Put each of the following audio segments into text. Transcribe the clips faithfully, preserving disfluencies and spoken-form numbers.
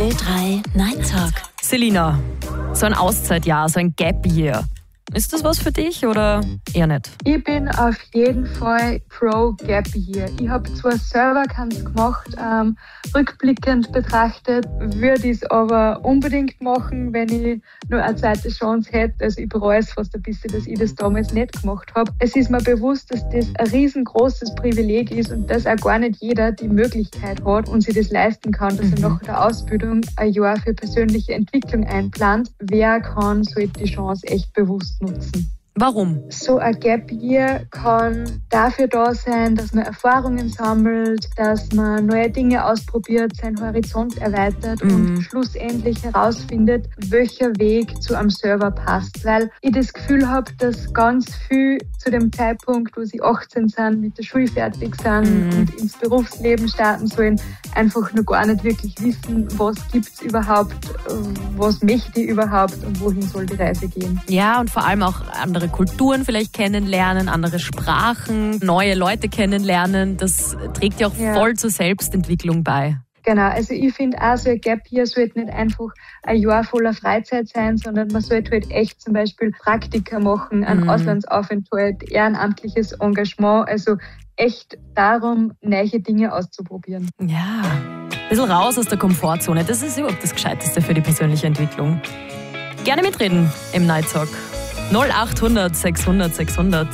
Ö drei Night Talk. Selina, so ein Auszeitjahr, so ein Gap Year. Ist das was für dich oder eher nicht? Ich bin auf jeden Fall pro Gap Year. Ich habe zwar selber keins gemacht, ähm, rückblickend betrachtet, würde ich es aber unbedingt machen, wenn ich nur eine zweite Chance hätte. Also ich bereue es fast ein bisschen, dass ich das damals nicht gemacht habe. Es ist mir bewusst, dass das ein riesengroßes Privileg ist und dass auch gar nicht jeder die Möglichkeit hat und sich das leisten kann, dass er nach der Ausbildung ein Jahr für persönliche Entwicklung einplant. Wer kann, sollte die Chance echt bewusst nutzen. Warum? So ein Gap Year kann dafür da sein, dass man Erfahrungen sammelt, dass man neue Dinge ausprobiert, seinen Horizont erweitert Mhm. und schlussendlich herausfindet, welcher Weg zu einem Server passt. Weil ich das Gefühl habe, dass ganz viel zu dem Zeitpunkt, wo sie achtzehn sind, mit der Schule fertig sind Mhm. und ins Berufsleben starten sollen, einfach noch gar nicht wirklich wissen, was gibt's überhaupt, was möchte ich überhaupt und wohin soll die Reise gehen. Ja, und vor allem auch andere Kulturen vielleicht kennenlernen, andere Sprachen, neue Leute kennenlernen. Das trägt ja auch Ja. voll zur Selbstentwicklung bei. Genau, also ich finde auch, so ein Gap Year sollte nicht einfach ein Jahr voller Freizeit sein, sondern man sollte halt echt zum Beispiel Praktika machen, einen Mhm. Auslandsaufenthalt, ehrenamtliches Engagement, also echt darum, neue Dinge auszuprobieren. Ja, ein bisschen raus aus der Komfortzone. Das ist überhaupt das Gescheiteste für die persönliche Entwicklung. Gerne mitreden im Night Talk. null achthundert sechshundert sechshundert.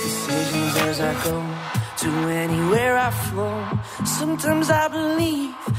Decisions as I go to anywhere I flow. Sometimes I believe